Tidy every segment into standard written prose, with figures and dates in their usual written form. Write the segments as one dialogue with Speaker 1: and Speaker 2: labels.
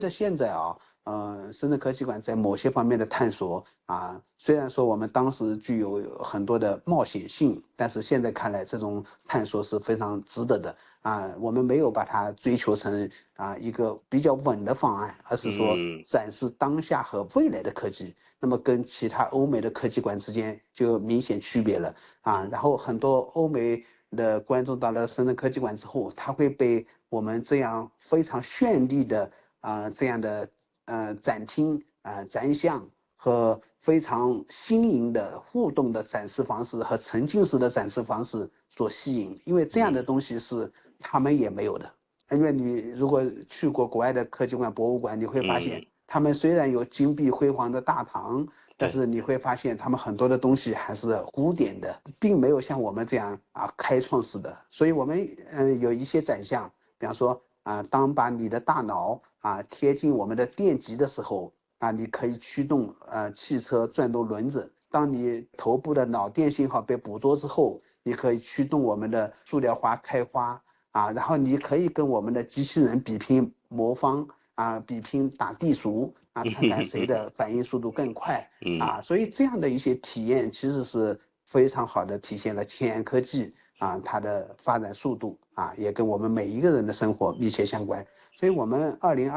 Speaker 1: 现在啊，深圳科技馆在某些方面的探索啊，虽然说我们当时具有很多的冒险性，但是现在看来这种探索是非常值得的啊。我们没有把它追求成一个比较稳的方案，而是说展示当下和未来的科技。那么跟其他欧美的科技馆之间就明显区别了啊。然后很多欧美的观众到了深圳科技馆之后，他会被我们这样非常绚丽的这样的展厅展项和非常新颖的互动的展示方式和沉浸式的展示方式所吸引，因为这样的东西是他们也没有的。因为你如果去过国外的科技馆、博物馆，你会发现，他们虽然有金碧辉煌的大堂，但是你会发现他们很多的东西还是古典的，并没有像我们这样开创式的。所以我们有一些展项，比方说当把你的大脑贴近我们的电极的时候你可以驱动汽车转动轮子。当你头部的脑电信号被捕捉之后，你可以驱动我们的塑料花开花然后你可以跟我们的机器人比拼魔方比拼打地鼠看看谁的反应速度更快所以这样的一些体验其实是非常好的体现了前沿科技它的发展速度也跟我们每一个人的生活密切相关。所以我们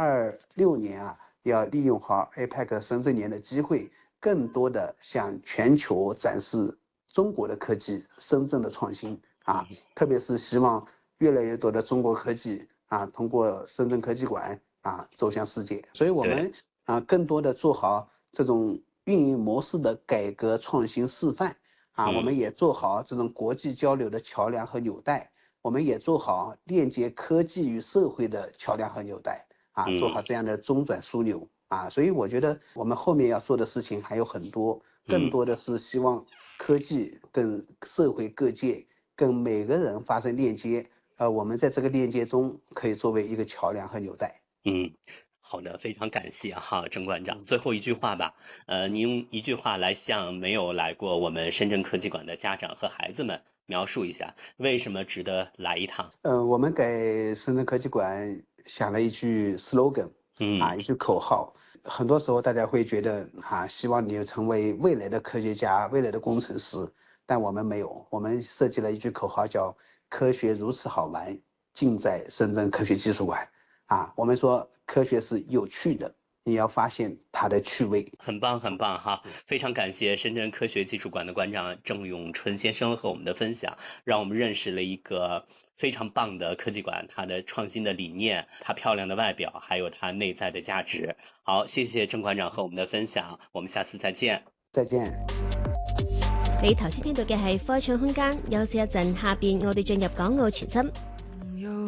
Speaker 1: 2026年要利用好 APEC 深圳年的机会，更多的向全球展示中国的科技、深圳的创新特别是希望越来越多的中国科技通过深圳科技馆走向世界。所以我们更多的做好这种运营模式的改革创新示范我们也做好这种国际交流的桥梁和纽带，我们也做好链接科技与社会的桥梁和纽带做好这样的中转枢纽所以我觉得我们后面要做的事情还有很多，更多的是希望科技跟社会各界跟每个人发生链接，我们在这个链接中可以作为一个桥梁和纽带。
Speaker 2: 好的，非常感谢郑馆长。最后一句话吧，您用一句话来向没有来过我们深圳科技馆的家长和孩子们描述一下，为什么值得来一趟？
Speaker 1: 我们给深圳科技馆想了一句 slogan，一句口号。很多时候大家会觉得希望你成为未来的科学家、未来的工程师，但我们没有。我们设计了一句口号叫"科学如此好玩，尽在深圳科学技术馆"我们说科学是有趣的，你要发现它的趣味。
Speaker 2: 很棒，很棒哈！非常感谢深圳科学技术馆的馆长郑永春先生和我们的分享，让我们认识了一个非常棒的科技馆，它的创新的理念，它漂亮的外表，還有它內在的價值。好，謝謝鄭館長和我們的分享，我們下次再見。
Speaker 1: 再見。
Speaker 3: 你頭先聽到嘅係科創空間，休息一陣，下邊我哋進入港澳傳真。